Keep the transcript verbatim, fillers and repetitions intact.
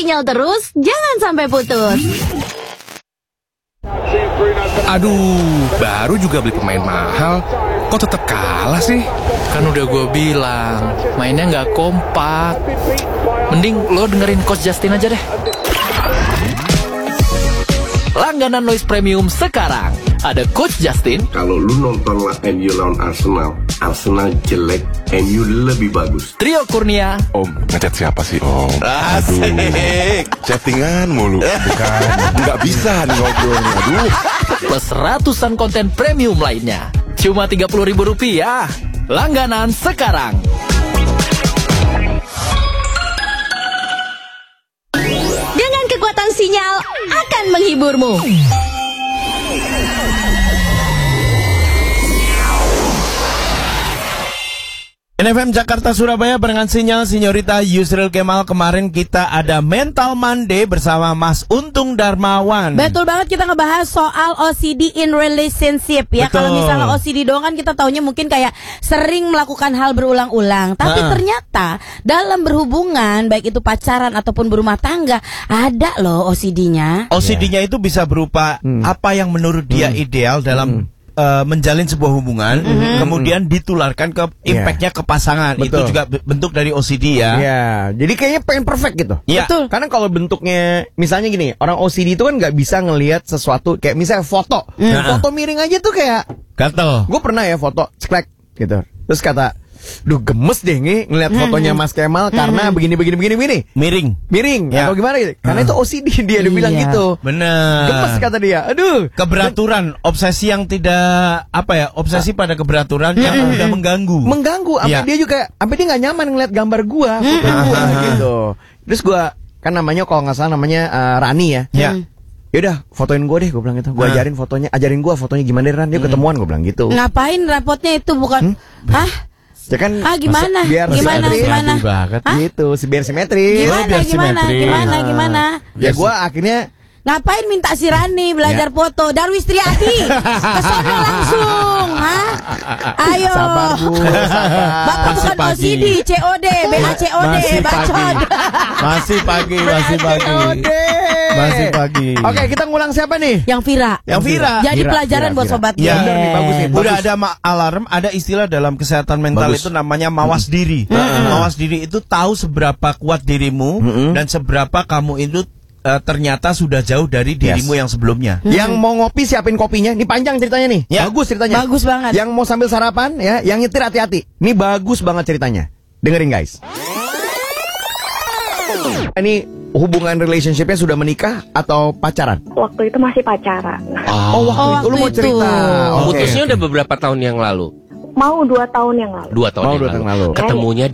sinyal terus, jangan sampai putus. Aduh, baru juga beli pemain mahal, kok tetap kalah sih? Kan udah gue bilang, mainnya nggak kompak. Mending lo dengerin Coach Justin aja deh. Langganan Noise Premium sekarang. Ada Coach Justin. Kalau lu nonton M U lawan Arsenal, Arsenal jelek, M U lebih bagus. Trio Kurnia. Om, ngechat siapa sih Om? Asik. Chattingan mulu. Bukan, nggak bisa nih ngobrolnya. Aduh. Plus ratusan konten premium lainnya. Cuma tiga puluh ribu rupiah. Langganan sekarang. Dengan kekuatan sinyal akan menghiburmu. N F M Jakarta Surabaya barengan sinyal Sinyorita Yusril Kemal. Kemarin kita ada Mental Monday bersama Mas Untung Darmawan. Betul banget, kita ngebahas soal O C D in relationship ya. Betul. Kalau misalnya O C D doang kan kita taunya mungkin kayak sering melakukan hal berulang-ulang. Tapi Ha. ternyata dalam berhubungan, baik itu pacaran ataupun berumah tangga, ada loh O C D-nya. O C D-nya itu bisa berupa apa yang menurut dia ideal dalam uh, menjalin sebuah hubungan, kemudian ditularkan ke impact-nya ke pasangan. Betul. Itu juga b- bentuk dari O C D ya. Ya, jadi kayaknya pengen perfect gitu. Iya. Betul. Karena kalau bentuknya, misalnya gini, orang O C D itu kan nggak bisa ngelihat sesuatu kayak misalnya foto, foto miring aja tuh kayak, Gatel. gue pernah ya foto, ceklek gitu. Terus kata, duh gemes deh nih ngeliat fotonya Mas Kemal karena begini begini begini begini, Miring. miring Ya. atau gimana gitu. Karena itu O C D dia, dia bilang Iya. gitu. Bener. Gemes kata dia. Aduh. Keberaturan, obsesi yang tidak apa ya, obsesi pada keberaturan yang udah mengganggu. Mengganggu, sampai Iya. dia juga, sampai dia nggak nyaman ngeliat gambar gua, foto gua gitu. Terus gua kan namanya kalau nggak salah namanya eh, Rani ya. Ya. Yaudah fotoin gua deh, gua bilang gitu. Gua ajarin fotonya, ajarin gua fotonya gimana deh Ran. Dia ketemuan, gua bilang gitu. Ngapain rapotnya itu bukan? Hah? Ya kan Ah gimana? biar Gimana? simetris. Gimana? Aduh banget. Hah? Gitu, si biar simetris. Gimana? biar Gimana? simetris. Gimana? Gimana? Ya gua akhirnya Ngapain minta si Rani belajar foto? Darwis Triadi, kesono langsung, hah? Ayo. sabar Bu, sabar. Bapak bukan O C D, C O D, B A C O D, Masih bacot. pagi. Masih pagi, masih pagi. Oke. Masih pagi. Oke, kita ngulang siapa nih? Yang Vira. Yang Vira. Jadi Vira, pelajaran Vira, buat Vira. sobat Ya, bener nih, bagus nih. Udah ada ma- alarm, ada istilah dalam kesehatan mental Bagus. itu namanya mawas diri. Mawas diri itu tahu seberapa kuat dirimu dan seberapa kamu itu eh, ternyata sudah jauh dari dirimu yang sebelumnya. Yang mau ngopi siapin kopinya. Ini panjang ceritanya nih. Ya. Bagus ceritanya. Bagus banget. Yang mau sambil sarapan ya, yang nyetir hati-hati. Ini bagus banget ceritanya. Dengerin guys. Ini hubungan relationshipnya sudah menikah atau pacaran? Waktu itu masih pacaran. Oh, waktu Oh, itu lu waktu mau itu. cerita. Oke. Putusnya udah beberapa tahun yang lalu. Mau dua tahun yang lalu. Dua tahun Mau yang dua lalu. tahun lalu. Ketemunya